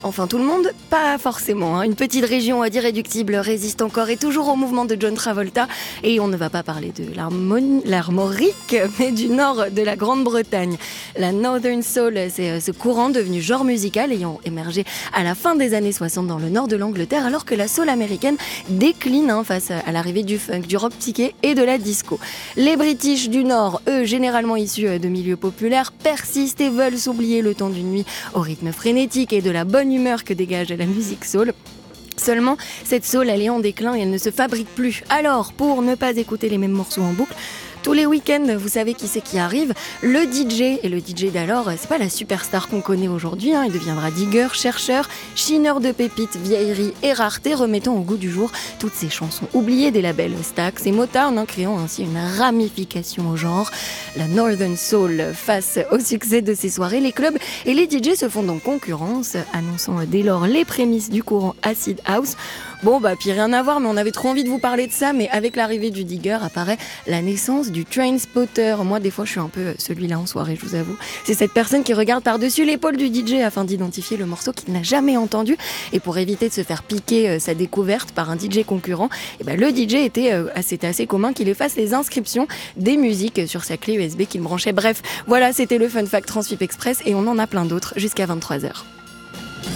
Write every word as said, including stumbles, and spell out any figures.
Enfin tout le monde, pas forcément. Hein. Une petite région irréductible résiste encore et toujours au mouvement de John Travolta. Et on ne va pas parler de l'Armorique, mais du nord de la Grande-Bretagne. La Northern Soul, c'est ce courant devenu genre musical ayant émergé à la fin des années soixante dans le nord de l'Angleterre, alors que la soul américaine décline hein, face à l'arrivée du funk, du rock psyché et de la disco. Les British du Nord, eux, généralement issus de milieux populaires, persistent et veulent s'oublier le temps d'une nuit au rythme frénétique et de la bonne humeur que dégage la musique soul. Seulement, cette soul, elle est en déclin et elle ne se fabrique plus. Alors, pour ne pas écouter les mêmes morceaux en boucle, tous les week-ends, vous savez qui c'est qui arrive, le D J. Et le D J d'alors, c'est pas la superstar qu'on connaît aujourd'hui, hein. Il deviendra digger, chercheur, chineur de pépites, vieilleries et raretés, remettant au goût du jour toutes ces chansons oubliées des labels Stax et Motown, hein, créant ainsi une ramification au genre. La Northern Soul, face au succès de ces soirées, les clubs et les D J se font donc concurrence, annonçant dès lors les prémices du courant Acid House. Bon bah puis rien à voir, mais on avait trop envie de vous parler de ça, mais avec l'arrivée du digger apparaît la naissance du train spotter. Moi des fois je suis un peu celui-là en soirée, je vous avoue. C'est cette personne qui regarde par-dessus l'épaule du D J afin d'identifier le morceau qu'il n'a jamais entendu, et pour éviter de se faire piquer euh, sa découverte par un D J concurrent, et ben le D J était, euh, c'était assez commun qu'il efface les inscriptions des musiques sur sa clé U S B qu'il branchait. Bref, voilà, c'était le Fun Fact Transwip Express et on en a plein d'autres jusqu'à vingt-trois heures.